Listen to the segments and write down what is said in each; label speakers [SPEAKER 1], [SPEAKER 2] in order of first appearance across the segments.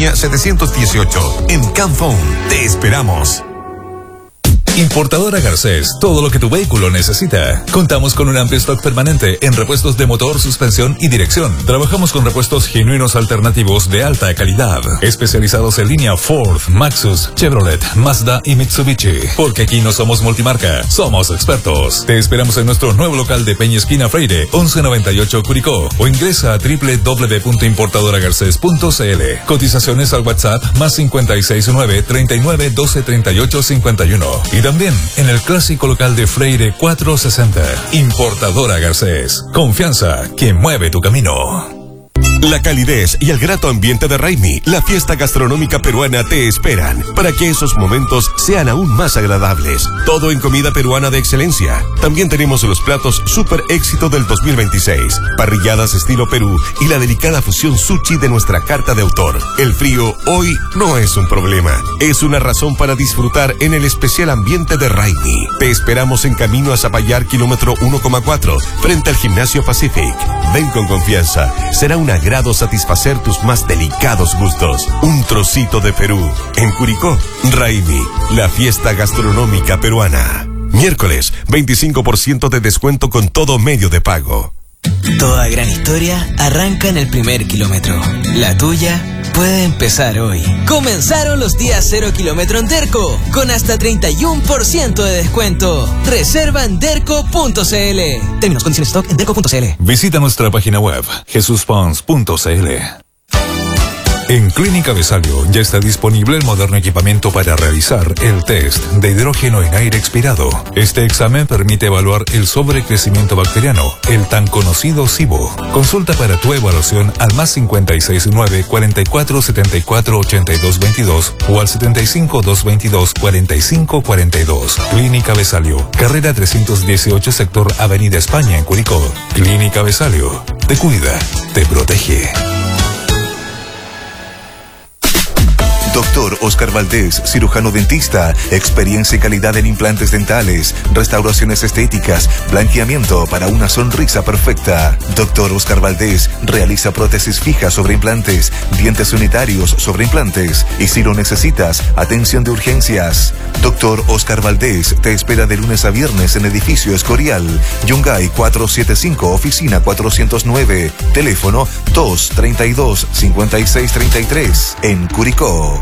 [SPEAKER 1] Vicuña 718. En Camphone, te esperamos.
[SPEAKER 2] Importadora Garcés, todo lo que tu vehículo necesita. Contamos con un amplio stock permanente en repuestos de motor, suspensión y dirección. Trabajamos con repuestos genuinos alternativos de alta calidad, especializados en línea Ford, Maxus, Chevrolet, Mazda y Mitsubishi. Porque aquí no somos multimarca, somos expertos. Te esperamos en nuestro nuevo local de Peña Esquina Freire, 1198 Curicó, o ingresa a www.importadoragarcés.cl. Cotizaciones al WhatsApp más 569 39 12 38 51. Y también en el clásico local de Freire 460. Importadora Garcés. Confianza que mueve tu camino.
[SPEAKER 3] La calidez y el grato ambiente de Raimi, la fiesta gastronómica peruana, te esperan para que esos momentos sean aún más agradables. Todo en comida peruana de excelencia. También tenemos los platos super éxito del 2026, parrilladas estilo Perú y la delicada fusión sushi de nuestra carta de autor. El frío hoy no es un problema, es una razón para disfrutar en el especial ambiente de Raimi. Te esperamos en camino a Zapallar, kilómetro 1,4, frente al Gimnasio Pacific. Ven con confianza, será un agrado satisfacer tus más delicados gustos. Un trocito de Perú. En Curicó, Raimi, la fiesta gastronómica peruana. Miércoles, 25% de descuento con todo medio de pago.
[SPEAKER 4] Toda gran historia arranca en el primer kilómetro. La tuya puede empezar hoy. Comenzaron los días 0 kilómetro en Derco, con hasta 31% de descuento. Reserva en derco.cl. Términos, condiciones, stock en derco.cl.
[SPEAKER 2] Visita nuestra página web, jesuspons.cl. En Clínica Besalio ya está disponible el moderno equipamiento para realizar el test de hidrógeno en aire expirado. Este examen permite evaluar el sobrecrecimiento bacteriano, el tan conocido SIBO. Consulta para tu evaluación al más 569 44 74 82 22 o al 75 222 45 42. Clínica Besalio, carrera 318, sector Avenida España, en Curicó. Clínica Besalio, te cuida, te protege.
[SPEAKER 1] Doctor Oscar Valdés, cirujano dentista, experiencia y calidad en implantes dentales, restauraciones estéticas, blanqueamiento para una sonrisa perfecta. Doctor Oscar Valdés realiza prótesis fijas sobre implantes, dientes unitarios sobre implantes y si lo necesitas, atención de urgencias. Doctor Oscar Valdés te espera de lunes a viernes en edificio Escorial, Yungay 475, oficina 409, teléfono 232-5633 en Curicó.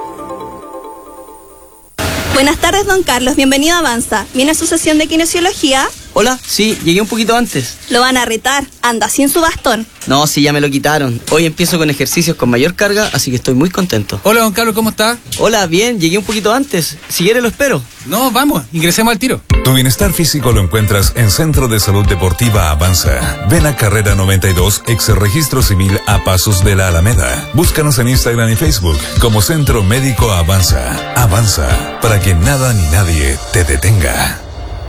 [SPEAKER 5] Buenas tardes, don Carlos. Bienvenido a Avanza. ¿Viene a su sesión de kinesiología?
[SPEAKER 6] Hola, sí, llegué un poquito antes.
[SPEAKER 5] Lo van a retar. Anda sin su bastón.
[SPEAKER 6] No, sí, ya me lo quitaron. Hoy empiezo con ejercicios con mayor carga, así que estoy muy contento.
[SPEAKER 7] Hola, don Carlos, ¿cómo está?
[SPEAKER 6] Hola, bien, llegué un poquito antes. Si quiere lo espero.
[SPEAKER 7] No, vamos, ingresemos al tiro.
[SPEAKER 2] Tu bienestar físico lo encuentras en Centro de Salud Deportiva Avanza. Ven a Carrera 92, ex Registro Civil, a pasos de la Alameda. Búscanos en Instagram y Facebook como Centro Médico Avanza. Avanza, para que nada ni nadie te detenga.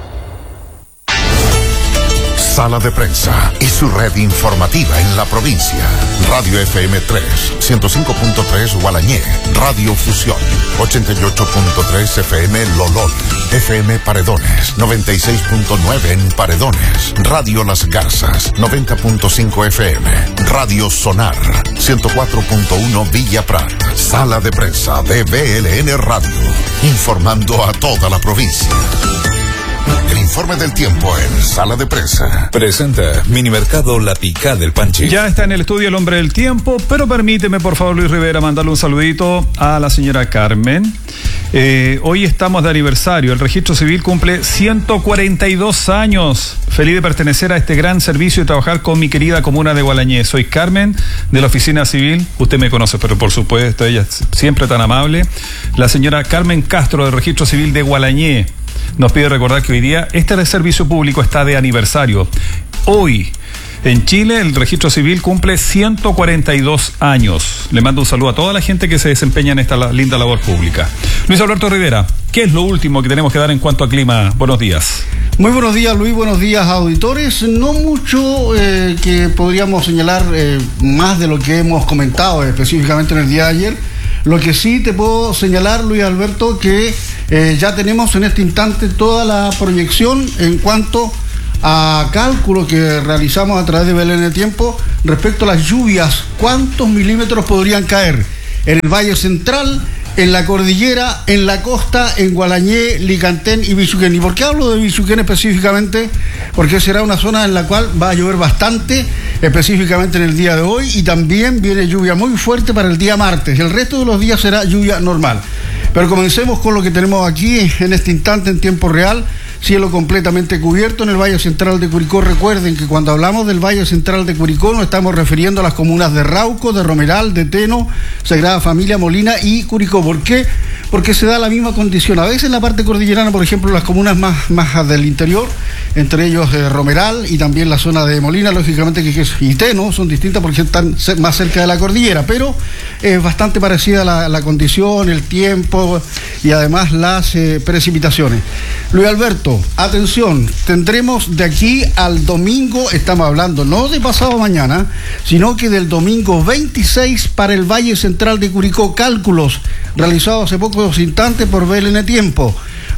[SPEAKER 8] Sala de Prensa y su red informativa en la provincia. Radio FM 3, 105.3 Gualañé, Radio Fusión, 88.3 FM Lolol, FM Paredones, 96.9 en Paredones, Radio Las Garzas, 90.5 FM, Radio Sonar, 104.1 Villa Prat. Sala de Prensa de BLN Radio, informando a toda la provincia. El informe del tiempo en Sala de Prensa.
[SPEAKER 2] Presenta Minimercado La Picada del Panchi.
[SPEAKER 9] Ya está en el estudio el hombre del tiempo, pero permíteme, por favor, Luis Rivera, mandarle un saludito a la señora Carmen. Hoy estamos de aniversario. El Registro Civil cumple 142 años. Feliz de pertenecer a este gran servicio y trabajar con mi querida comuna de Gualañé. Soy Carmen, de la Oficina Civil. Usted me conoce, pero por supuesto, ella es siempre tan amable. La señora Carmen Castro, del Registro Civil de Gualañé, nos pide recordar que hoy día este servicio público está de aniversario. Hoy, en Chile, el Registro Civil cumple 142 años. Le mando un saludo a toda la gente que se desempeña en esta linda labor pública. Luis Alberto Rivera, ¿qué es lo último que tenemos que dar en cuanto a clima? Buenos días.
[SPEAKER 10] Muy buenos días, Luis. Buenos días, auditores. No mucho que podríamos señalar más de lo que hemos comentado específicamente en el día de ayer. Lo que sí te puedo señalar, Luis Alberto, que ya tenemos en este instante toda la proyección en cuanto a cálculo que realizamos a través de Belén el Tiempo respecto a las lluvias. ¿Cuántos milímetros podrían caer? en el Valle Central, en la cordillera, en la costa, en Gualañé, Licantén y Bichuquén. ¿Y por qué hablo de Bichuquén específicamente? Porque será una zona en la cual va a llover bastante, específicamente en el día de hoy, y también viene lluvia muy fuerte para el día martes. El resto de los días será lluvia normal. Pero comencemos con lo que tenemos aquí en este instante en tiempo real. Cielo completamente cubierto en el Valle Central de Curicó. Recuerden que cuando hablamos del Valle Central de Curicó nos estamos refiriendo a las comunas de Rauco, de Romeral, de Teno, Sagrada Familia, Molina y Curicó. ¿Por qué? Porque se da la misma condición. A veces en la parte cordillerana, por ejemplo, las comunas más del interior, entre ellos Romeral y también la zona de Molina, lógicamente y Teno, son distintas porque están más cerca de la cordillera, pero es bastante parecida la condición, el tiempo y además las precipitaciones. Luis Alberto, atención, tendremos de aquí al domingo, estamos hablando no de pasado mañana, sino que del domingo 26 para el Valle Central de Curicó. Cálculos realizados hace pocos instantes por BLN Tiempo.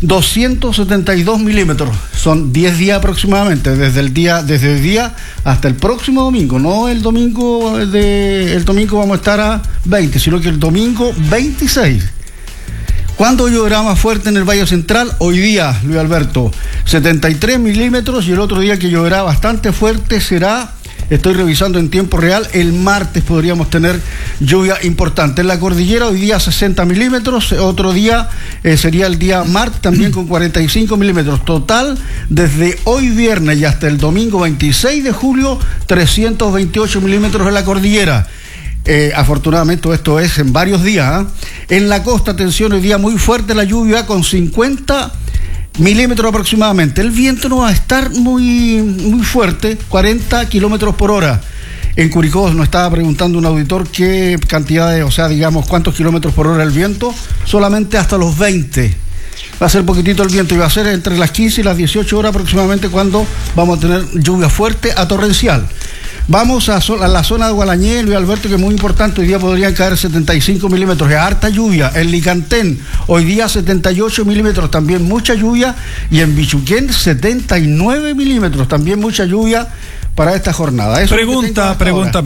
[SPEAKER 10] 272 milímetros, son 10 días aproximadamente, desde hoy día hasta el próximo domingo, no el domingo vamos a estar a 20, sino que el domingo 26. ¿Cuándo lloverá más fuerte en el Valle Central? Hoy día, Luis Alberto, 73 milímetros, y el otro día que lloverá bastante fuerte será, estoy revisando en tiempo real, el martes podríamos tener lluvia importante. En la cordillera hoy día 60 milímetros, otro día sería el día martes también con 45 milímetros. Total, desde hoy viernes y hasta el domingo 26 de julio, 328 milímetros en la cordillera. Afortunadamente esto es en varios días. En la costa, atención, hoy día muy fuerte la lluvia con 50 milímetros aproximadamente. El viento no va a estar muy fuerte, 40 kilómetros por hora. En Curicó nos estaba preguntando un auditor qué cantidad cuántos kilómetros por hora el viento, solamente hasta los 20. Va a ser poquitito el viento y va a ser entre las 15 y las 18 horas aproximadamente cuando vamos a tener lluvia fuerte a torrencial. Vamos a la zona de Gualañé, Luis Alberto, que es muy importante. Hoy día podrían caer 75 milímetros, es harta lluvia. En Licantén, hoy día 78 milímetros, también mucha lluvia. Y en Bichuquén, 79 milímetros, también mucha lluvia para esta jornada. Eso pregunta.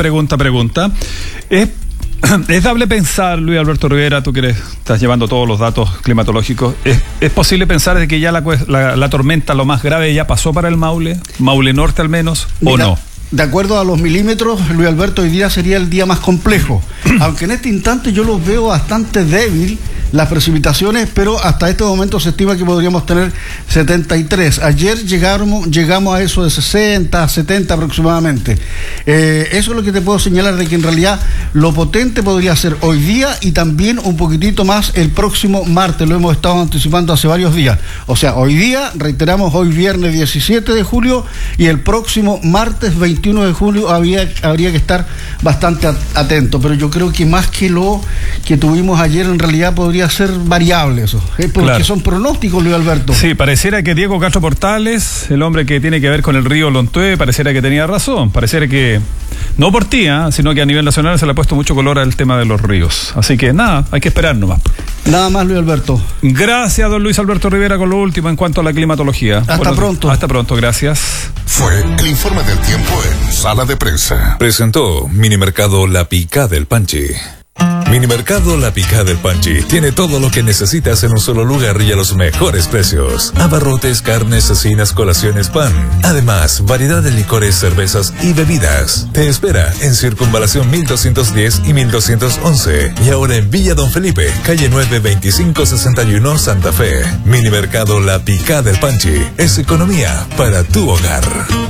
[SPEAKER 10] ¿Es dable pensar, Luis Alberto Rivera, tú que estás llevando todos los datos climatológicos, ¿es posible pensar de que ya la tormenta, lo más grave, ya pasó para el Maule Norte al menos, o no? De acuerdo a los milímetros, Luis Alberto, hoy día sería el día más complejo. Aunque en este instante yo los veo bastante débil las precipitaciones, pero hasta este momento se estima que podríamos tener 73. Ayer llegamos a eso de 60, 70 aproximadamente. Eso es lo que te puedo señalar, de que en realidad lo potente podría ser hoy día y también un poquitito más el próximo martes. Lo hemos estado anticipando hace varios días. O sea, hoy día, reiteramos, hoy viernes 17 de julio y el próximo martes 21 de julio habría que estar bastante atento. Pero yo creo que más que lo que tuvimos ayer, en realidad podría ser variable eso, porque claro, son pronósticos, Luis Alberto. Sí, pareciera que Diego Castro Portales, el hombre que tiene que ver con el río Lontué, pareciera que tenía razón, pareciera que, no por ti, sino que a nivel nacional se le ha puesto mucho color al tema de los ríos. Así que nada, hay que esperar nomás. Nada más, Luis Alberto. Gracias, don Luis Alberto Rivera, con lo último en cuanto a la climatología. Hasta pronto, gracias.
[SPEAKER 8] Fue el informe del tiempo en Sala de Prensa.
[SPEAKER 2] Presentó Minimercado La Picá del Panchi. Minimercado La Picá del Panchi tiene todo lo que necesitas en un solo lugar y a los mejores precios. Abarrotes, carnes, cecinas, colaciones, pan. Además, variedad de licores, cervezas y bebidas. Te espera en Circunvalación 1210 y 1211. Y ahora en Villa Don Felipe, calle 9, 2561, Santa Fe. Minimercado La Picá del Panchi es economía para tu hogar.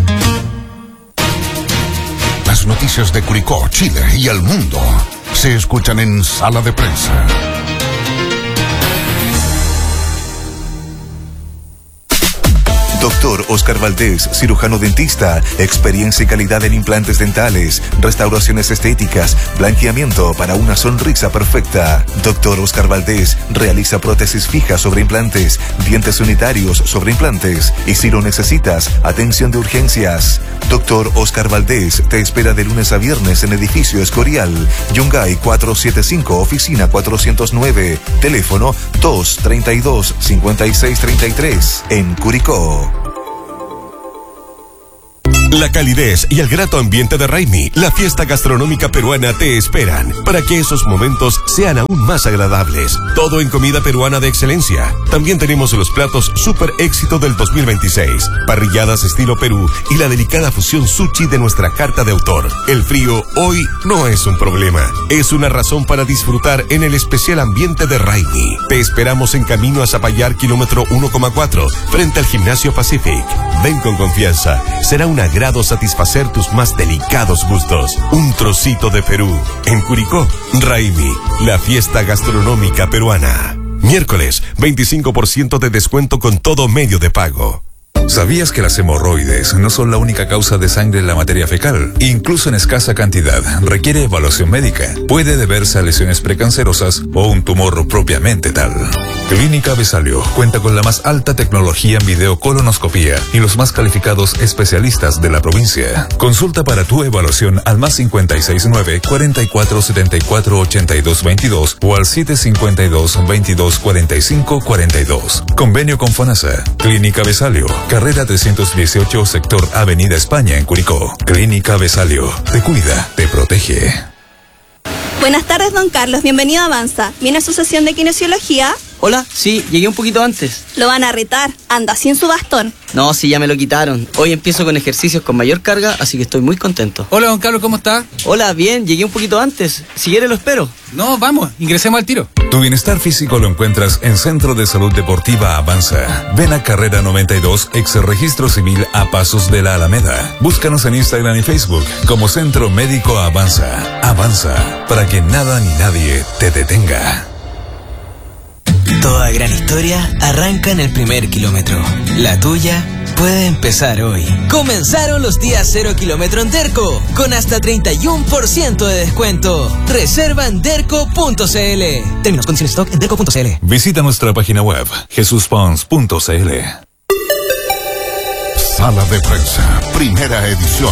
[SPEAKER 8] Las noticias de Curicó, Chile y el mundo se escuchan en Sala de Prensa.
[SPEAKER 1] Doctor Oscar Valdés, cirujano dentista, experiencia y calidad en implantes dentales, restauraciones estéticas, blanqueamiento para una sonrisa perfecta. Doctor Oscar Valdés realiza prótesis fijas sobre implantes, dientes unitarios sobre implantes y si lo necesitas, atención de urgencias. Doctor Oscar Valdés te espera de lunes a viernes en edificio Escorial, Yungay 475, oficina 409, teléfono 232-5633, en Curicó.
[SPEAKER 3] La calidez y el grato ambiente de Raimi, la fiesta gastronómica peruana, te esperan para que esos momentos sean aún más agradables. Todo en comida peruana de excelencia. También tenemos los platos super éxito del 2026, parrilladas estilo Perú y la delicada fusión sushi de nuestra carta de autor. El frío hoy no es un problema, es una razón para disfrutar en el especial ambiente de Raimi. Te esperamos en camino a Zapallar, kilómetro 1,4, frente al Gimnasio Pacific. Ven con confianza, será un agrado satisfacer tus más delicados gustos. Un trocito de Perú. En Curicó, Raimi, la fiesta gastronómica peruana. Miércoles, 25% de descuento con todo medio de pago.
[SPEAKER 2] ¿Sabías que las hemorroides no son la única causa de sangre en la materia fecal? Incluso en escasa cantidad, requiere evaluación médica. Puede deberse a lesiones precancerosas o un tumor propiamente tal. Clínica Besalio cuenta con la más alta tecnología en videocolonoscopía y los más calificados especialistas de la provincia. Consulta para tu evaluación al +569 44 74 82 22 o al 752 22 45 42. Convenio con FONASA. Clínica Besalio, carrera 318, sector Avenida España en Curicó. Clínica Besalio, te cuida, te protege.
[SPEAKER 5] Buenas tardes, don Carlos. Bienvenido a Avanza. ¿Viene a su sesión de kinesiología?
[SPEAKER 6] Hola, sí, llegué un poquito antes.
[SPEAKER 5] Lo van a retar. Anda sin su bastón.
[SPEAKER 6] No, sí, ya me lo quitaron. Hoy empiezo con ejercicios con mayor carga, así que estoy muy contento.
[SPEAKER 7] Hola, don Carlos, ¿cómo está?
[SPEAKER 6] Hola, bien, llegué un poquito antes. Si quiere lo espero.
[SPEAKER 7] No, vamos, ingresemos al tiro.
[SPEAKER 2] Tu bienestar físico lo encuentras en Centro de Salud Deportiva Avanza. Ven a Carrera 92, ex Registro Civil a Pasos de la Alameda. Búscanos en Instagram y Facebook como Centro Médico Avanza. Avanza, para que nada ni nadie te detenga.
[SPEAKER 4] Toda gran historia arranca en el primer kilómetro. La tuya puede empezar hoy. Comenzaron los días 0 kilómetro en Derco, con hasta 31% de descuento. Reserva en derco.cl. Términos, condiciones, stock en derco.cl.
[SPEAKER 2] Visita nuestra página web, jesuspons.cl.
[SPEAKER 8] Sala de Prensa, primera edición.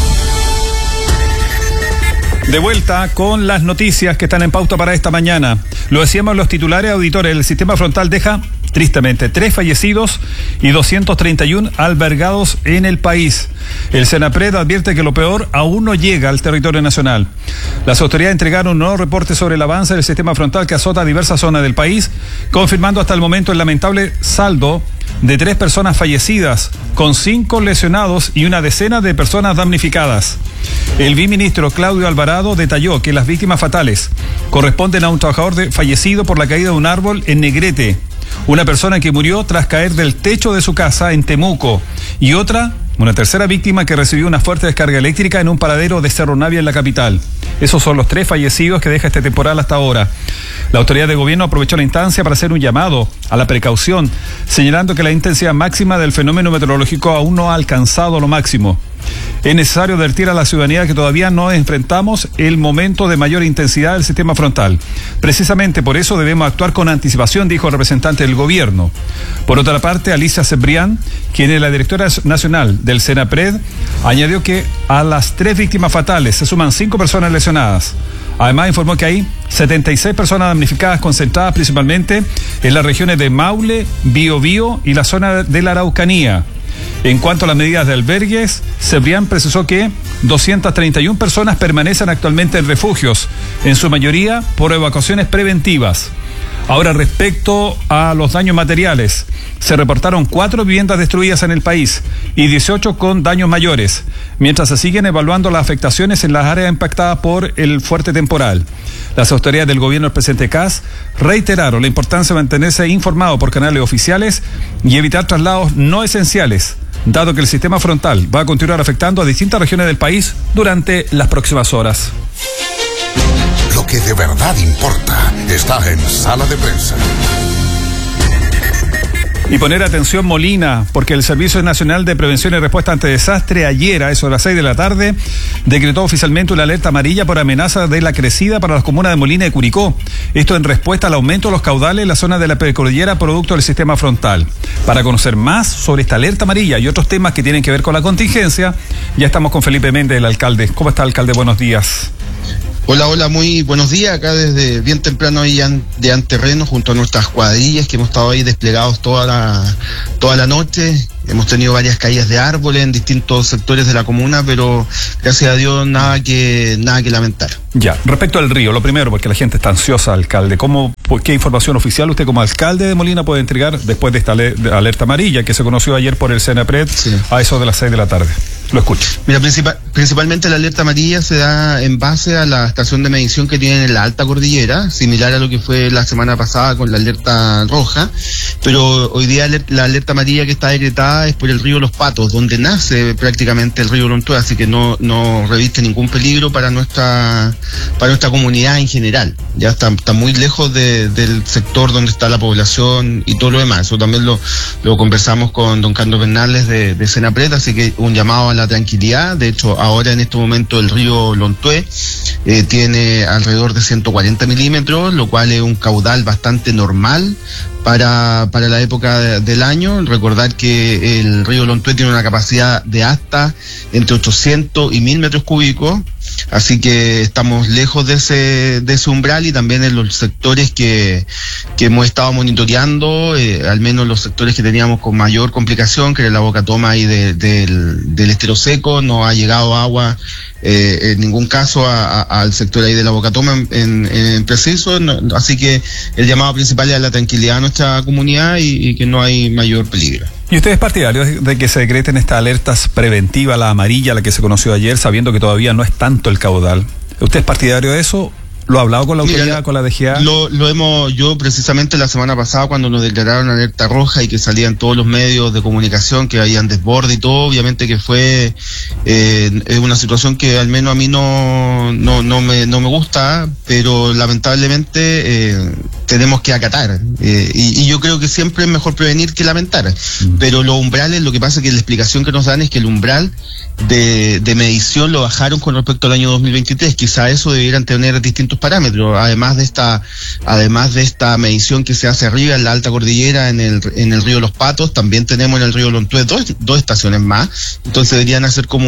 [SPEAKER 9] De vuelta con las noticias que están en pauta para esta mañana. Lo decíamos los titulares auditores. El sistema frontal deja, tristemente, 3 fallecidos y 231 albergados en el país. El Senapred advierte que lo peor aún no llega al territorio nacional. Las autoridades entregaron un nuevo reporte sobre el avance del sistema frontal que azota diversas zonas del país, confirmando hasta el momento el lamentable saldo de 3 personas fallecidas, con 5 lesionados y una decena de personas damnificadas. El viceministro Claudio Alvarado detalló que las víctimas fatales corresponden a un trabajador fallecido por la caída de un árbol en Negrete, una persona que murió tras caer del techo de su casa en Temuco y una tercera víctima que recibió una fuerte descarga eléctrica en un paradero de Cerro Navia en la capital. Esos son los 3 fallecidos que deja este temporal hasta ahora. La autoridad de gobierno aprovechó la instancia para hacer un llamado a la precaución, señalando que la intensidad máxima del fenómeno meteorológico aún no ha alcanzado lo máximo. Es necesario advertir a la ciudadanía que todavía no enfrentamos el momento de mayor intensidad del sistema frontal. Precisamente por eso debemos actuar con anticipación, dijo el representante del gobierno. Por otra parte, Alicia Cebrián, quien es la directora nacional del Senapred, añadió que a las 3 víctimas fatales se suman 5 personas lesionadas. Además, informó que hay 76 personas damnificadas concentradas principalmente en las regiones de Maule, Biobío y la zona de la Araucanía. En cuanto a las medidas de albergues, Cebrián precisó que 231 personas permanecen actualmente en refugios, en su mayoría por evacuaciones preventivas. Ahora, respecto a los daños materiales, se reportaron 4 viviendas destruidas en el país y 18 con daños mayores, mientras se siguen evaluando las afectaciones en las áreas impactadas por el fuerte temporal. Las autoridades del gobierno del presidente Kast reiteraron la importancia de mantenerse informado por canales oficiales y evitar traslados no esenciales, dado que el sistema frontal va a continuar afectando a distintas regiones del país durante las próximas horas.
[SPEAKER 8] Lo que de verdad importa está en Sala de Prensa.
[SPEAKER 9] Y poner atención, Molina, porque el Servicio Nacional de Prevención y Respuesta ante Desastre ayer a eso de las 6 de la tarde decretó oficialmente una alerta amarilla por amenaza de la crecida para las comunas de Molina y Curicó. Esto en respuesta al aumento de los caudales en la zona de la precordillera producto del sistema frontal. Para conocer más sobre esta alerta amarilla y otros temas que tienen que ver con la contingencia, ya estamos con Felipe Méndez, el alcalde. ¿Cómo está, alcalde? Buenos días.
[SPEAKER 11] Hola, muy buenos días, acá desde bien temprano ahí de Anterreno, junto a nuestras cuadrillas que hemos estado ahí desplegados toda la noche. Hemos tenido varias caídas de árboles en distintos sectores de la comuna, pero gracias a Dios nada que lamentar.
[SPEAKER 9] Ya, respecto al río, lo primero, porque la gente está ansiosa, alcalde, ¿qué información oficial usted como alcalde de Molina puede entregar después de esta alerta amarilla que se conoció ayer por el Senapred a eso de las 6 de la tarde? Lo escucho.
[SPEAKER 11] Mira, principalmente la alerta amarilla se da en base a la estación de medición que tienen en la alta cordillera, similar a lo que fue la semana pasada con la alerta roja, pero hoy día la alerta amarilla que está decretada es por el río Los Patos, donde nace prácticamente el río Lontué, así que no reviste ningún peligro para nuestra comunidad en general. Ya está muy lejos del sector donde está la población y todo lo demás. Eso también lo conversamos con don Carlos Bernales de Senapred, así que un llamado a la tranquilidad. De hecho, ahora en este momento el río Lontué tiene alrededor de 140 milímetros, lo cual es un caudal bastante normal para la época del año. Recordar que el río Lontué tiene una capacidad de hasta entre 800 y 1000 metros cúbicos, así que estamos lejos de ese umbral, y también en los sectores que hemos estado monitoreando, al menos los sectores que teníamos con mayor complicación, que era la boca toma ahí del estero seco, no ha llegado agua en ningún caso al sector ahí de la boca toma en preciso, así que el llamado principal es a la tranquilidad de nuestra comunidad y que no hay mayor peligro.
[SPEAKER 9] ¿Y usted es partidario de que se decreten estas alertas preventivas, la amarilla, la que se conoció ayer, sabiendo que todavía no es tanto el caudal? ¿Usted es partidario de eso? ¿Lo ha hablado con la autoridad, con la DGA?
[SPEAKER 11] Yo precisamente la semana pasada, cuando nos declararon alerta roja y que salían todos los medios de comunicación que habían desborde y todo, obviamente que fue una situación que al menos a mí no me gusta, pero lamentablemente tenemos que acatar, y yo creo que siempre es mejor prevenir que lamentar, pero los umbrales, lo que pasa es que la explicación que nos dan es que el umbral de medición lo bajaron con respecto al año 2023, quizá eso debieran tener distintos parámetros, además de esta medición que se hace arriba en la alta cordillera en el río Los Patos, también tenemos en el río Lontué dos estaciones más, entonces deberían hacer como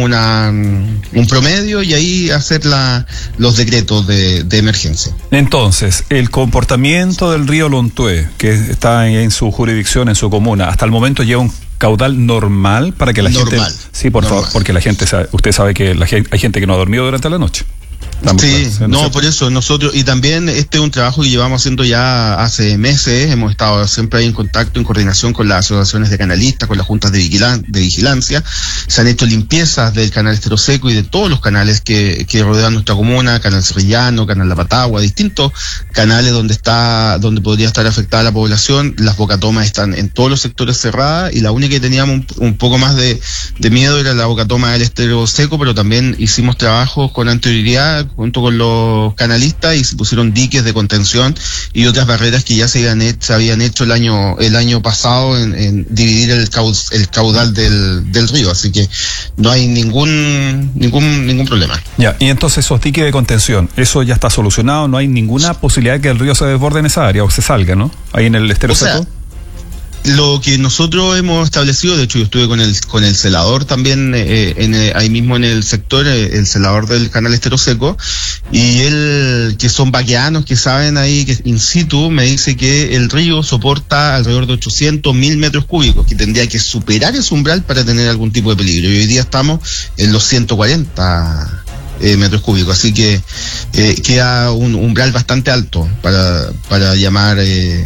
[SPEAKER 11] un promedio y ahí hacer los decretos de emergencia.
[SPEAKER 9] Entonces, el comportamiento del río Lontué, que está en su jurisdicción, en su comuna, hasta el momento lleva un caudal normal para que la gente... Sí, por favor, porque la gente usted sabe que hay gente que no ha dormido durante la noche.
[SPEAKER 11] Sí, por eso nosotros, y también este es un trabajo que llevamos haciendo ya hace meses, hemos estado siempre ahí en contacto, en coordinación con las asociaciones de canalistas, con las juntas de vigilancia, se han hecho limpiezas del canal Estero Seco y de todos los canales que rodean nuestra comuna, canal Cerrillano, canal La Patagua, distintos canales donde podría estar afectada la población. Las bocatomas están en todos los sectores cerradas, y la única que teníamos un poco más de miedo era la bocatoma del Estero Seco, pero también hicimos trabajos con anterioridad junto con los canalistas y se pusieron diques de contención y otras barreras que ya se habían hecho el año pasado en dividir el caudal del río, así que no hay ningún problema.
[SPEAKER 9] Ya, y entonces esos diques de contención, eso ya está solucionado, no hay ninguna posibilidad de que el río se desborde en esa área o se salga, ¿no? Ahí en el Estero Seco.
[SPEAKER 11] Lo que nosotros hemos establecido, de hecho yo estuve con el celador también ahí mismo en el sector, el celador del canal Estero Seco, y él, que son vaqueanos que saben ahí, que in situ, me dice que el río soporta alrededor de 800, 1000 metros cúbicos, que tendría que superar ese umbral para tener algún tipo de peligro, y hoy día estamos en los 140 metros cúbicos, así que queda un umbral bastante alto para llamar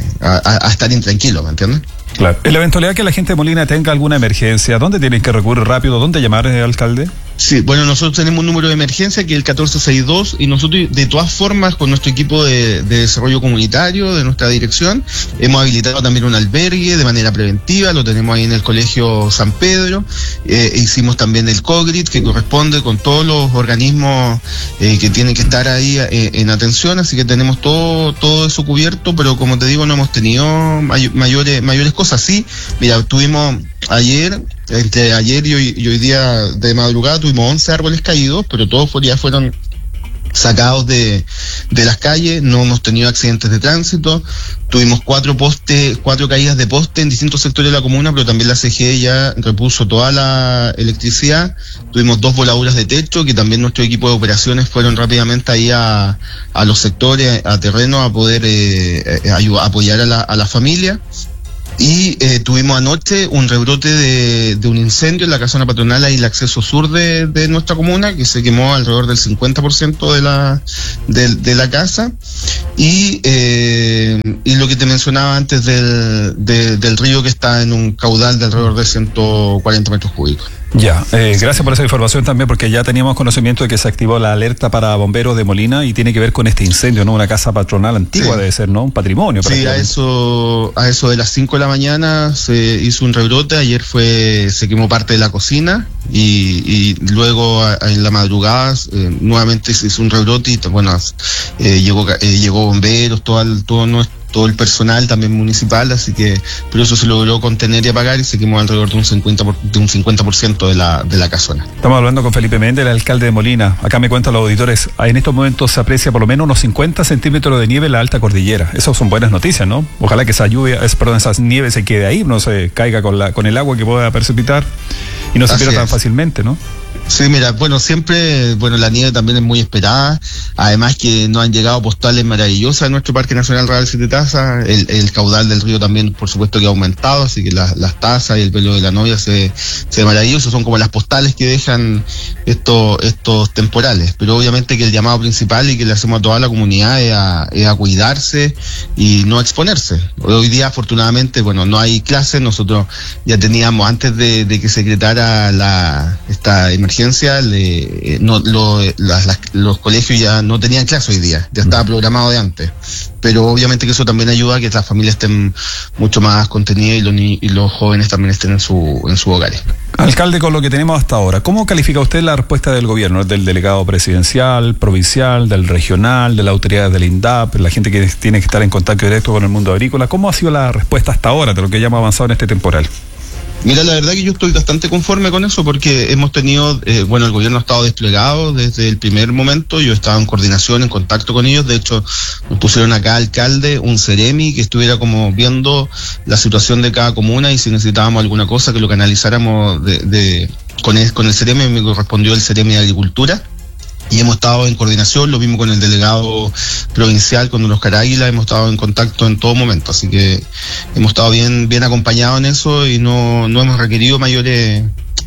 [SPEAKER 11] a estar intranquilo, ¿me entiendes?
[SPEAKER 9] Claro. En la eventualidad que la gente de Molina tenga alguna emergencia, ¿dónde tienen que recurrir rápido? ¿Dónde llamar, alcalde?
[SPEAKER 11] Sí, bueno, nosotros tenemos un número de emergencia que es el 1462, y nosotros de todas formas con nuestro equipo de desarrollo comunitario de nuestra dirección hemos habilitado también un albergue de manera preventiva, lo tenemos ahí en el Colegio San Pedro, hicimos también el COGRIT que corresponde con todos los organismos que tienen que estar ahí en atención, así que tenemos todo eso cubierto, pero como te digo no hemos tenido mayores cosas. Sí, mira, tuvimos entre ayer y hoy día de madrugada tuvimos 11 árboles caídos, pero todos ya fueron sacados de las calles, no hemos tenido accidentes de tránsito, tuvimos 4 caídas de poste en distintos sectores de la comuna, pero también la CGE ya repuso toda la electricidad, tuvimos 2 voladuras de techo, que también nuestro equipo de operaciones fueron rápidamente ahí a los sectores, a terreno, a poder apoyar a la familia. Y tuvimos anoche un rebrote de un incendio en la casona patronal, ahí el acceso sur de nuestra comuna, que se quemó alrededor del 50% de la casa. Y lo que te mencionaba antes del río, que está en un caudal de alrededor de 140 metros cúbicos.
[SPEAKER 9] Ya, gracias por esa información también, porque ya teníamos conocimiento de que se activó la alerta para bomberos de Molina y tiene que ver con este incendio, ¿no? Una casa patronal antigua, sí. Debe ser, ¿no? Un patrimonio.
[SPEAKER 11] Sí, a eso de las 5 de la mañana se hizo un rebrote. Ayer se quemó parte de la cocina y luego en la madrugada nuevamente se hizo un rebrote y bueno, llegó bomberos, todo el personal también municipal, así que por eso se logró contener y apagar y se quemó alrededor de un 50% de la casona.
[SPEAKER 9] Estamos hablando con Felipe Méndez, el alcalde de Molina. Acá me cuentan los auditores, en estos momentos se aprecia por lo menos unos 50 centímetros de nieve en la alta cordillera. Esas son buenas noticias, ¿no? Ojalá que esa nieve se quede ahí, no se caiga con el agua que pueda precipitar y no se pierda tan fácilmente, ¿no?
[SPEAKER 11] Sí, mira, la nieve también es muy esperada, además que nos han llegado postales maravillosas en nuestro Parque Nacional Real Siete Tazas, el caudal del río también por supuesto que ha aumentado, así que las tazas y el pelo de la novia se maravilloso, son como las postales que dejan estos temporales, pero obviamente que el llamado principal y que le hacemos a toda la comunidad es a cuidarse y no exponerse. Hoy día afortunadamente, no hay clases, nosotros ya teníamos antes de que se decretara esta emergencia, los colegios ya no tenían clase hoy día, ya estaba programado de antes, pero obviamente que eso también ayuda a que las familias estén mucho más contenidas y los jóvenes también estén en sus hogares.
[SPEAKER 9] Alcalde, con lo que tenemos hasta ahora, ¿cómo califica usted la respuesta del gobierno, del delegado presidencial, provincial, del regional, de la autoridad del INDAP, la gente que tiene que estar en contacto directo con el mundo agrícola? ¿Cómo ha sido la respuesta hasta ahora de lo que ya hemos avanzado en este temporal?
[SPEAKER 11] Mira, la verdad que yo estoy bastante conforme con eso porque hemos tenido, el gobierno ha estado desplegado desde el primer momento, yo estaba en coordinación, en contacto con ellos, de hecho nos pusieron acá alcalde, un Ceremi que estuviera como viendo la situación de cada comuna y si necesitábamos alguna cosa que lo canalizáramos con el Ceremi, me correspondió el Ceremi de Agricultura. Y hemos estado en coordinación, lo mismo con el delegado provincial, con los Oscar Águila, hemos estado en contacto en todo momento, así que hemos estado bien acompañados en eso y no hemos requerido mayores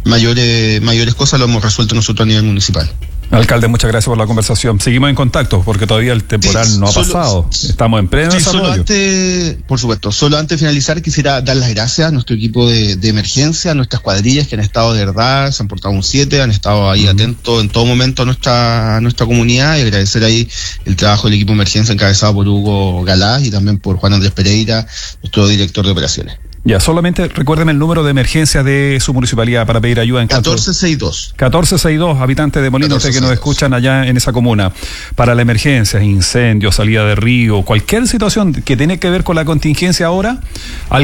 [SPEAKER 11] cosas, lo hemos resuelto nosotros a nivel municipal.
[SPEAKER 9] Alcalde, muchas gracias por la conversación. Seguimos en contacto porque todavía el temporal no ha pasado. Estamos en pleno desarrollo.
[SPEAKER 11] Solo antes de finalizar quisiera dar las gracias a nuestro equipo de emergencia, a nuestras cuadrillas que han estado de verdad, se han portado un 7, han estado ahí atentos en todo momento a nuestra comunidad y agradecer ahí el trabajo del equipo de emergencia encabezado por Hugo Galás y también por Juan Andrés Pereira, nuestro director de operaciones.
[SPEAKER 9] Ya, solamente recuérdeme el número de emergencia de su municipalidad para pedir ayuda en caso.
[SPEAKER 11] 1462.
[SPEAKER 9] 1462, habitantes de Molina, ustedes que nos escuchan allá en esa comuna. Para la emergencia, incendio, salida de río, cualquier situación que tiene que ver con la contingencia ahora, al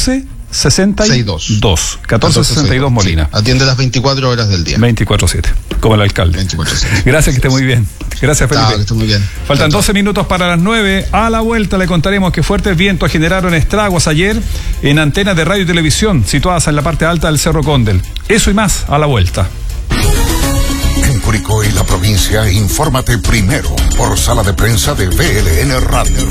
[SPEAKER 9] 1462. 1462 Molina.
[SPEAKER 11] Sí, atiende las 24 horas del día.
[SPEAKER 9] 24/7, como el alcalde. 24/7. Gracias, que esté muy bien. Gracias, Felipe.
[SPEAKER 11] Que esté muy bien.
[SPEAKER 9] Faltan 12 minutos para las 9. A la vuelta le contaremos que fuertes vientos generaron estragos ayer en antenas de radio y televisión situadas en la parte alta del Cerro Condel. Eso y más a la vuelta.
[SPEAKER 8] En Curicó y la provincia, infórmate primero por sala de prensa de VLN Radio.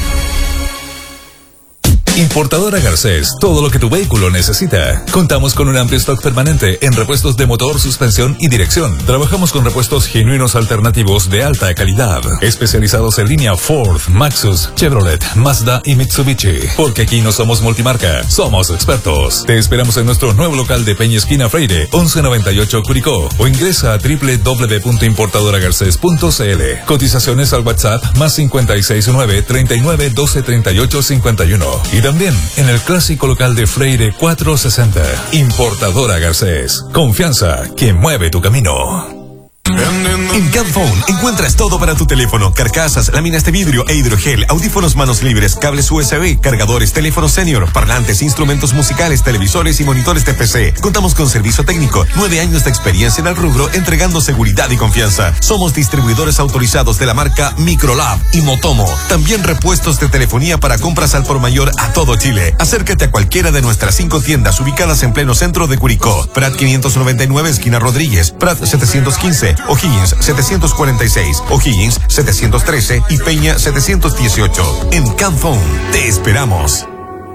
[SPEAKER 2] Importadora Garcés, todo lo que tu vehículo necesita. Contamos con un amplio stock permanente en repuestos de motor, suspensión y dirección. Trabajamos con repuestos genuinos alternativos de alta calidad, especializados en línea Ford, Maxus, Chevrolet, Mazda y Mitsubishi. Porque aquí no somos multimarca, somos expertos. Te esperamos en nuestro nuevo local de Peña Esquina Freire, 1198 Curicó, o ingresa a www.importadoragarces.cl. Cotizaciones al WhatsApp más 569 39 12 38 51. Y también en el clásico local de Freire 460. Importadora Garcés. Confianza que mueve tu camino.
[SPEAKER 3] En Camphone encuentras todo para tu teléfono: carcasas, láminas de vidrio e hidrogel, audífonos manos libres, cables USB, cargadores, teléfonos senior, parlantes, instrumentos musicales, televisores y monitores de PC. Contamos con servicio técnico, 9 años de experiencia en el rubro, entregando seguridad y confianza. Somos distribuidores autorizados de la marca Microlab y Motomo. También repuestos de telefonía para compras al por mayor a todo Chile. Acércate a cualquiera de nuestras 5 tiendas ubicadas en pleno centro de Curicó: Prat 599, esquina Rodríguez; Prat 715, O'Higgins 746, O'Higgins 713 y Peña 718. En Camphone te esperamos.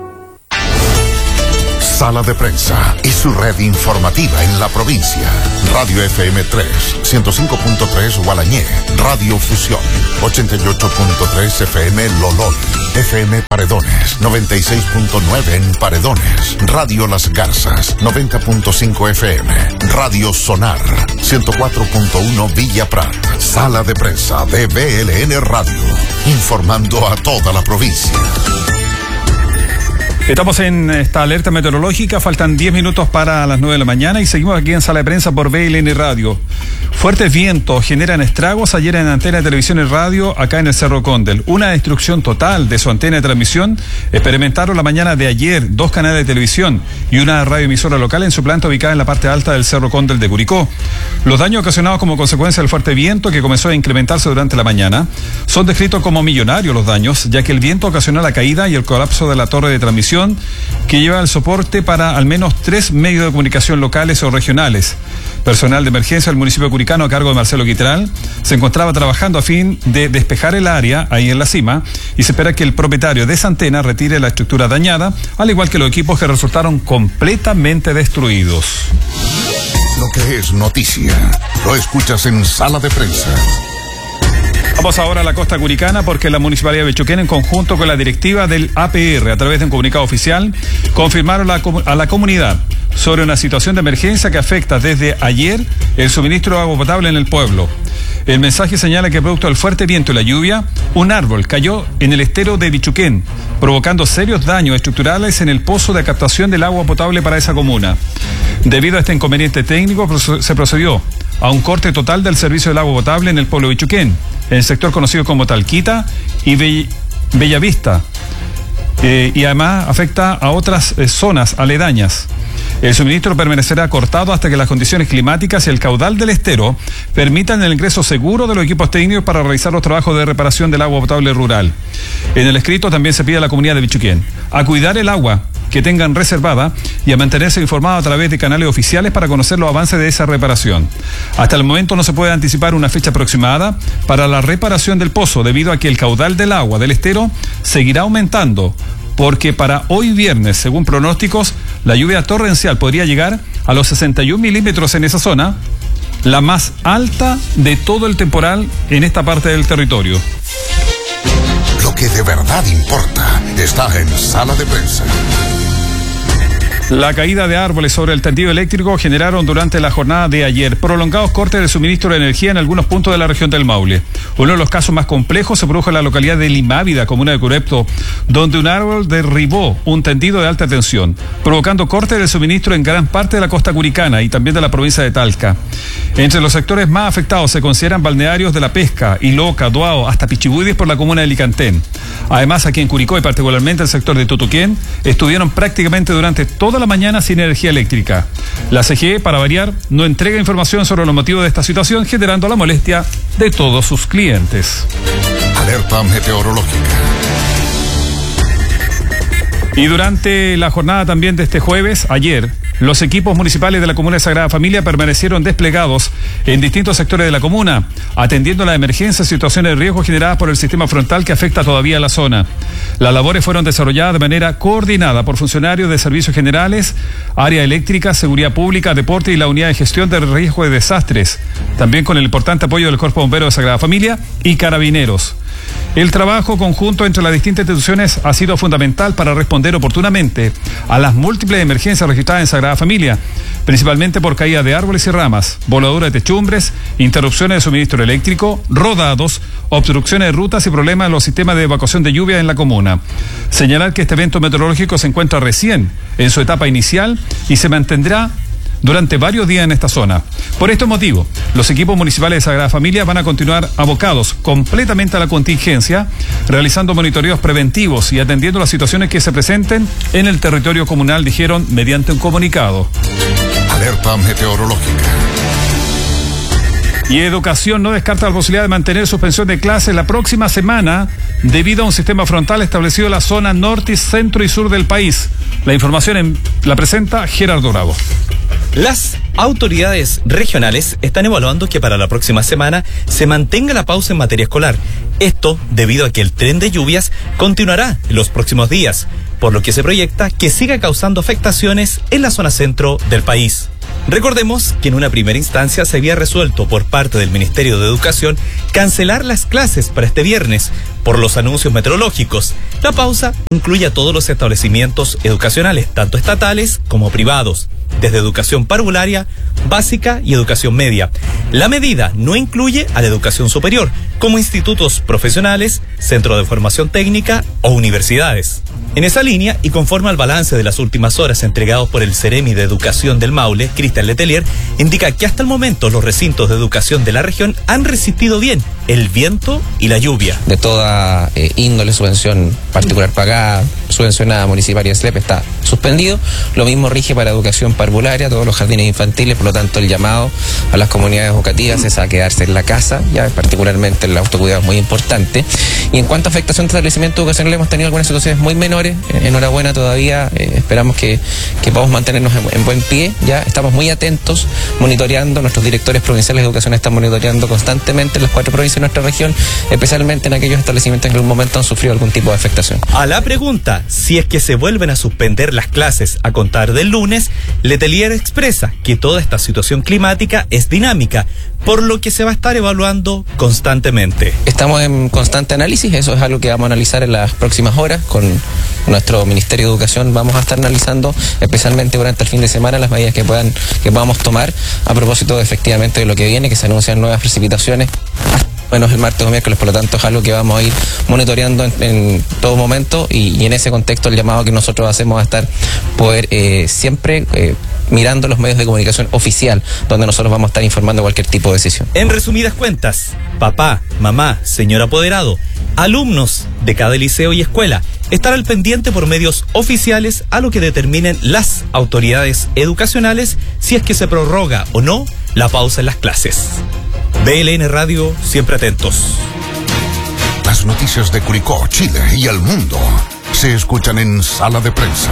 [SPEAKER 8] Sala de Prensa y su red informativa en la provincia. Radio FM 3, 105.3 Gualañé, Radio Fusión, 88.3 FM Lolol, FM Paredones, 96.9 en Paredones, Radio Las Garzas, 90.5 FM, Radio Sonar, 104.1 Villa Prat. Sala de Prensa de BLN Radio, informando a toda la provincia.
[SPEAKER 9] Estamos en esta alerta meteorológica, faltan 10 minutos para las 9 de la mañana y seguimos aquí en Sala de Prensa por BLN Radio. Fuertes vientos generan estragos ayer en antena de televisión y radio acá en el Cerro Condel. Una destrucción total de su antena de transmisión experimentaron la mañana de ayer 2 canales de televisión y una radioemisora local en su planta ubicada en la parte alta del Cerro Condel de Curicó. Los daños ocasionados como consecuencia del fuerte viento que comenzó a incrementarse durante la mañana son descritos como millonarios los daños, ya que el viento ocasionó la caída y el colapso de la torre de transmisión que lleva el soporte para al menos 3 medios de comunicación locales o regionales. Personal de emergencia del municipio curicano a cargo de Marcelo Guitral se encontraba trabajando a fin de despejar el área ahí en la cima y se espera que el propietario de esa antena retire la estructura dañada, al igual que los equipos que resultaron completamente destruidos.
[SPEAKER 8] Lo que es noticia, lo escuchas en Sala de Prensa.
[SPEAKER 9] Vamos ahora a la costa curicana porque la Municipalidad de Bichuquén, en conjunto con la directiva del APR, a través de un comunicado oficial, confirmaron a la comunidad sobre una situación de emergencia que afecta desde ayer el suministro de agua potable en el pueblo. El mensaje señala que producto del fuerte viento y la lluvia, un árbol cayó en el estero de Bichuquén, provocando serios daños estructurales en el pozo de captación del agua potable para esa comuna. Debido a este inconveniente técnico, se procedió a un corte total del servicio del agua potable en el pueblo de Bichuquén, en el sector conocido como Talquita y Bellavista, y además afecta a otras zonas aledañas. El suministro permanecerá cortado hasta que las condiciones climáticas y el caudal del estero permitan el ingreso seguro de los equipos técnicos para realizar los trabajos de reparación del agua potable rural. En el escrito también se pide a la comunidad de Bichuquén a cuidar el agua que tengan reservada y a mantenerse informados a través de canales oficiales para conocer los avances de esa reparación. Hasta el momento no se puede anticipar una fecha aproximada para la reparación del pozo debido a que el caudal del agua del estero seguirá aumentando, porque para hoy viernes, según pronósticos, la lluvia torrencial podría llegar a los 61 milímetros en esa zona, la más alta de todo el temporal en esta parte del territorio.
[SPEAKER 8] Lo que de verdad importa está en Sala de Prensa.
[SPEAKER 9] La caída de árboles sobre el tendido eléctrico generaron durante la jornada de ayer prolongados cortes de suministro de energía en algunos puntos de la región del Maule. Uno de los casos más complejos se produjo en la localidad de Limávida, comuna de Curepto, donde un árbol derribó un tendido de alta tensión, provocando cortes de suministro en gran parte de la costa curicana y también de la provincia de Talca. Entre los sectores más afectados se consideran balnearios de La Pesca, Iloca, Doao, hasta Pichibuides por la comuna de Licantén. Además, aquí en Curicó y particularmente el sector de Tutuquén, estuvieron prácticamente durante toda la mañana sin energía eléctrica. La CGE, para variar, no entrega información sobre los motivos de esta situación, generando la molestia de todos sus clientes.
[SPEAKER 8] Alerta meteorológica.
[SPEAKER 9] Y durante la jornada también de este jueves, ayer, los equipos municipales de la Comuna de Sagrada Familia permanecieron desplegados en distintos sectores de la comuna, atendiendo las emergencias y situaciones de riesgo generadas por el sistema frontal que afecta todavía a la zona. Las labores fueron desarrolladas de manera coordinada por funcionarios de servicios generales, área eléctrica, seguridad pública, deporte y la unidad de gestión de riesgo de desastres, también con el importante apoyo del Cuerpo Bombero de Sagrada Familia y Carabineros. El trabajo conjunto entre las distintas instituciones ha sido fundamental para responder oportunamente a las múltiples emergencias registradas en Sagrada Familia, principalmente por caída de árboles y ramas, voladuras de techumbres, interrupciones de suministro eléctrico, rodados, obstrucciones de rutas y problemas en los sistemas de evacuación de lluvia en la comuna. Señalar que este evento meteorológico se encuentra recién en su etapa inicial y se mantendrá durante varios días en esta zona. Por este motivo, los equipos municipales de Sagrada Familia van a continuar abocados completamente a la contingencia, realizando monitoreos preventivos y atendiendo las situaciones que se presenten en el territorio comunal, dijeron mediante un comunicado.
[SPEAKER 8] Alerta meteorológica.
[SPEAKER 9] Y Educación no descarta la posibilidad de mantener suspensión de clases la próxima semana debido a un sistema frontal establecido en la zona norte, centro y sur del país. La información la presenta Gerardo Bravo.
[SPEAKER 12] Las autoridades regionales están evaluando que para la próxima semana se mantenga la pausa en materia escolar. Esto debido a que el tren de lluvias continuará en los próximos días, por lo que se proyecta que siga causando afectaciones en la zona centro del país. Recordemos que en una primera instancia se había resuelto por parte del Ministerio de Educación cancelar las clases para este viernes por los anuncios meteorológicos. La pausa incluye a todos los establecimientos educacionales, tanto estatales como privados, desde educación parvularia, básica y educación media. La medida no incluye a la educación superior, como institutos profesionales, centros de formación técnica o universidades. En esa línea, y conforme al balance de las últimas horas entregados por el Ceremi de Educación del Maule, Cristian Letelier, indica que hasta el momento los recintos de educación de la región han resistido bien el viento y la lluvia.
[SPEAKER 13] De toda índole, subvención particular pagada, subvencionada, municipal y SLEP está suspendido. Lo mismo rige para educación parvularia, todos los jardines infantiles, por lo tanto el llamado a las comunidades educativas es a quedarse en la casa, ya particularmente el autocuidado es muy importante. Y en cuanto a afectación de establecimientos educacionales, hemos tenido algunas situaciones muy menores. Enhorabuena todavía, esperamos que podamos mantenernos en buen pie. Ya estamos muy atentos, monitoreando, nuestros directores provinciales de educación están monitoreando constantemente en las 4 provincias de nuestra región, especialmente en aquellos establecimientos que en algún momento han sufrido algún tipo de afectación.
[SPEAKER 12] A la pregunta si es que se vuelven a suspender las clases a contar del lunes, Letelier expresa que toda esta situación climática es dinámica, por lo que se va a estar evaluando constantemente.
[SPEAKER 13] Estamos en constante análisis, eso es algo que vamos a analizar en las próximas horas con nuestro Ministerio de Educación. Vamos a estar analizando especialmente durante el fin de semana las medidas que podamos tomar a propósito efectivamente de lo que viene, que se anuncian nuevas precipitaciones menos el martes o miércoles, por lo tanto es algo que vamos a ir monitoreando en todo momento y en ese contexto el llamado que nosotros hacemos a estar poder siempre mirando los medios de comunicación oficial, donde nosotros vamos a estar informando cualquier tipo de decisión.
[SPEAKER 12] En resumidas cuentas, papá, mamá, señor apoderado, alumnos de cada liceo y escuela, estar al pendiente por medios oficiales a lo que determinen las autoridades educacionales si es que se prorroga o no la pausa en las clases. BLN Radio, siempre atentos.
[SPEAKER 8] Las noticias de Curicó, Chile y el mundo se escuchan en Sala de Prensa.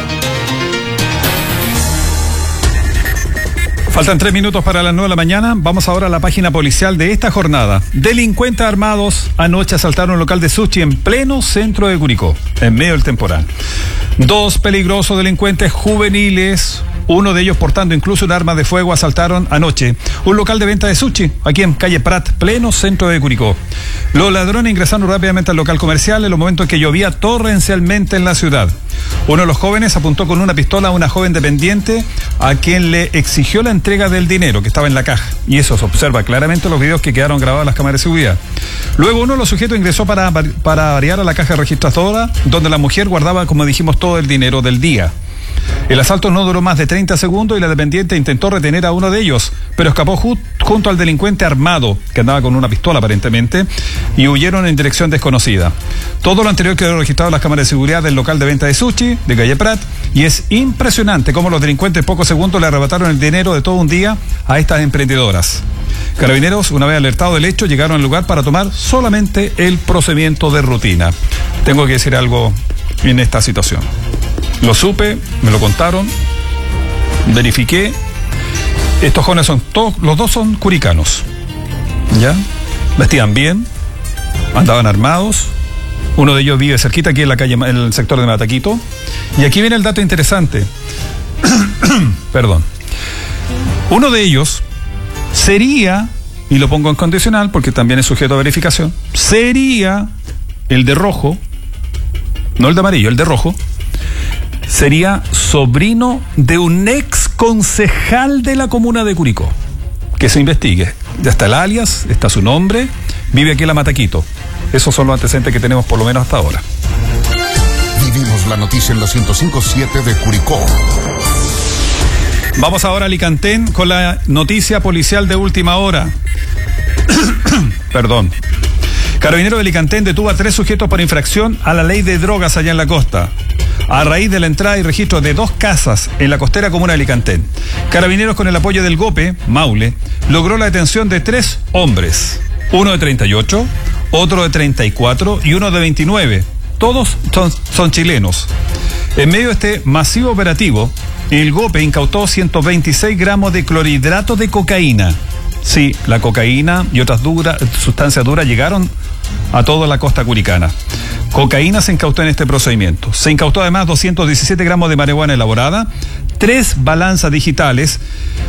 [SPEAKER 9] Faltan 3 minutos para las 9 de la mañana. Vamos ahora a la página policial de esta jornada. Delincuentes armados anoche asaltaron un local de sushi en pleno centro de Curicó, en medio del temporal. 2 peligrosos delincuentes juveniles, uno de ellos portando incluso un arma de fuego, asaltaron anoche un local de venta de sushi aquí en calle Prat, pleno centro de Curicó. Los ladrones ingresaron rápidamente al local comercial en los momentos en que llovía torrencialmente en la ciudad. Uno de los jóvenes apuntó con una pistola a una joven dependiente a quien le exigió la entrega del dinero que estaba en la caja. Y eso se observa claramente en los videos que quedaron grabados en las cámaras de seguridad. Luego uno de los sujetos ingresó para variar a la caja registradora, donde la mujer guardaba, como dijimos, todo el dinero del día. El asalto no duró más de 30 segundos y la dependiente intentó retener a uno de ellos, pero escapó junto al delincuente armado, que andaba con una pistola aparentemente, y huyeron en dirección desconocida. Todo lo anterior quedó registrado en las cámaras de seguridad del local de venta de sushi de calle Prat, y es impresionante cómo los delincuentes en pocos segundos le arrebataron el dinero de todo un día a estas emprendedoras. Carabineros, una vez alertado del hecho, llegaron al lugar para tomar solamente el procedimiento de rutina. Tengo que decir algo en esta situación. Lo supe, me lo contaron, verifiqué. Estos jóvenes son todos, los dos son curicanos, ¿ya? Vestían bien, andaban armados. Uno de ellos vive cerquita aquí en la calle, en el sector de Mataquito. Y aquí viene el dato interesante. Perdón. Uno de ellos sería, y lo pongo en condicional porque también es sujeto a verificación, sería el de rojo, no el de amarillo, el de rojo. Sería sobrino de un ex concejal de la comuna de Curicó. Que se investigue. Ya está el alias, está su nombre, vive aquí en la Mataquito. Esos son los antecedentes que tenemos por lo menos hasta ahora.
[SPEAKER 8] Vivimos la noticia en la 105.7 de Curicó.
[SPEAKER 9] Vamos ahora a Alicantén con la noticia policial de última hora. Perdón. Carabineros de Alicantén detuvo a 3 sujetos por infracción a la ley de drogas allá en la costa, a raíz de la entrada y registro de 2 casas en la costera comuna de Alicantén. Carabineros, con el apoyo del GOPE, Maule, logró la detención de 3 hombres, uno de 38, otro de 34 y uno de 29. Todos son chilenos. En medio de este masivo operativo, el GOPE incautó 126 gramos de clorhidrato de cocaína. Sí, la cocaína y otras sustancias duras llegaron a toda la costa curicana. Cocaína se incautó en este procedimiento. Se incautó además 217 gramos de marihuana elaborada, 3 balanzas digitales,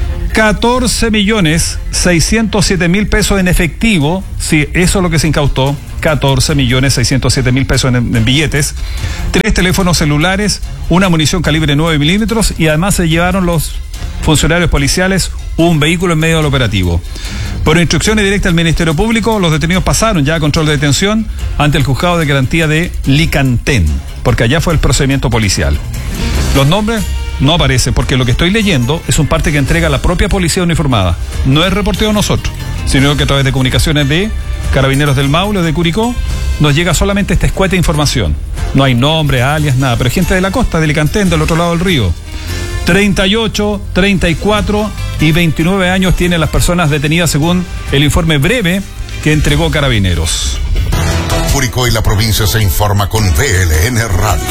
[SPEAKER 9] 14.607.000 pesos en efectivo. Sí, eso es lo que se incautó. 14.607.000 pesos en billetes, 3 teléfonos celulares, una munición calibre 9 milímetros y además se llevaron los funcionarios policiales un vehículo en medio del operativo. Por instrucciones directas del Ministerio Público, los detenidos pasaron ya a control de detención ante el juzgado de garantía de Licantén, porque allá fue el procedimiento policial. Los nombres no aparecen porque lo que estoy leyendo es un parte que entrega la propia policía uniformada. No es reporteo de nosotros, sino que a través de comunicaciones de Carabineros del Maule o de Curicó nos llega solamente esta escueta de información. No hay nombre, alias, nada, pero gente de la costa, de Alicantén, del otro lado del río. 38, 34 y 29 años tienen las personas detenidas según el informe breve que entregó Carabineros.
[SPEAKER 8] Curicó y la provincia se informa con VLN Radio.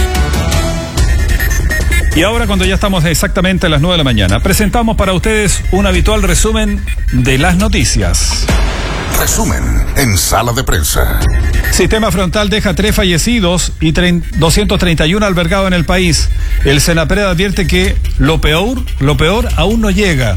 [SPEAKER 9] Y ahora, cuando ya estamos exactamente a las 9 de la mañana, presentamos para ustedes un habitual resumen de las noticias.
[SPEAKER 8] Resumen en Sala de Prensa.
[SPEAKER 9] Sistema Frontal deja 3 fallecidos y 231 albergados en el país. El Senapred advierte que lo peor aún no llega.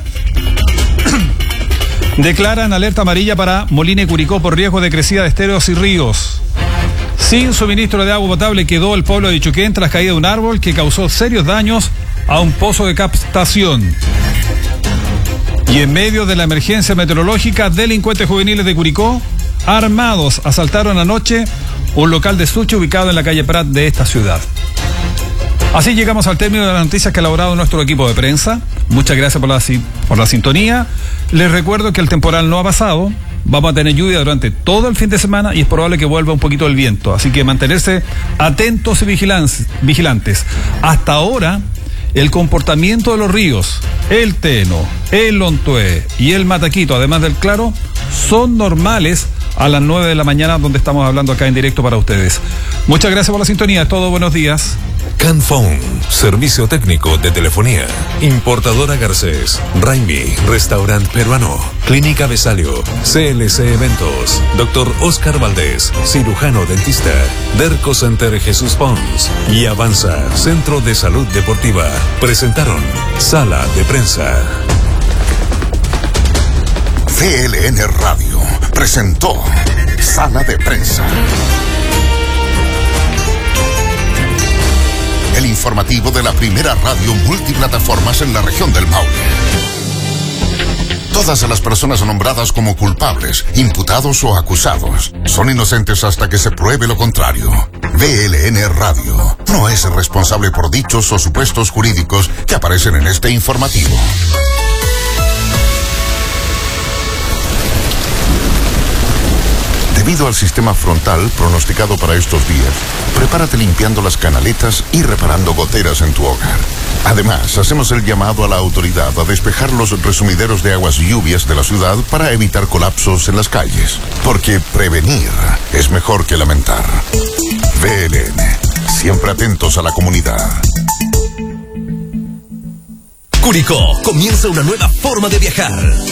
[SPEAKER 9] Declaran alerta amarilla para Molina y Curicó por riesgo de crecida de esteros y ríos. Sin suministro de agua potable quedó el pueblo de Ichuquén tras caída de un árbol que causó serios daños a un pozo de captación. Y en medio de la emergencia meteorológica, delincuentes juveniles de Curicó, armados, asaltaron anoche un local de sushi ubicado en la calle Prat de esta ciudad. Así llegamos al término de las noticias que ha elaborado nuestro equipo de prensa. Muchas gracias por la sintonía. Les recuerdo que el temporal no ha pasado. Vamos a tener lluvia durante todo el fin de semana y es probable que vuelva un poquito el viento. Así que mantenerse atentos y vigilantes. Hasta ahora, el comportamiento de los ríos, el Teno, el Lontué y el Mataquito, además del Claro, son normales a las 9 de la mañana, donde estamos hablando acá en directo para ustedes. Muchas gracias por la sintonía. Todo buenos días.
[SPEAKER 2] Canphone, servicio técnico de telefonía. Importadora Garcés, Raimi, restaurante peruano, Clínica Besalio, CLC Eventos, Dr. Oscar Valdés, cirujano dentista, Derco Center Jesús Pons y Avanza, Centro de Salud Deportiva. Presentaron Sala de Prensa.
[SPEAKER 8] VLN Radio presentó Sala de Prensa. El informativo de la primera radio multiplataformas en la región del Maule. Todas las personas nombradas como culpables, imputados o acusados son inocentes hasta que se pruebe lo contrario. VLN Radio no es responsable por dichos o supuestos jurídicos que aparecen en este informativo. Debido al sistema frontal pronosticado para estos días, prepárate limpiando las canaletas y reparando goteras en tu hogar. Además, hacemos el llamado a la autoridad a despejar los resumideros de aguas lluvias de la ciudad para evitar colapsos en las calles. Porque prevenir es mejor que lamentar. VLN, siempre atentos a la comunidad.
[SPEAKER 14] Curicó comienza una nueva forma de viajar.